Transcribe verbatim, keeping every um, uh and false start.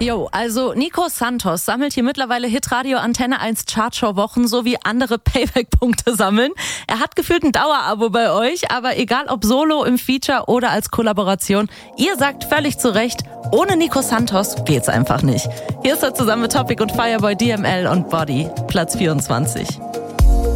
Jo, also Nico Santos sammelt hier mittlerweile Hitradio Antenne eins Chartshow-Wochen sowie andere Payback-Punkte sammeln. Er hat gefühlt ein Dauerabo bei euch, aber egal ob solo, im Feature oder als Kollaboration, ihr sagt völlig zu Recht, ohne Nico Santos geht's einfach nicht. Hier ist er zusammen mit Topic und Fireboy D M L und Body, Platz vierundzwanzig.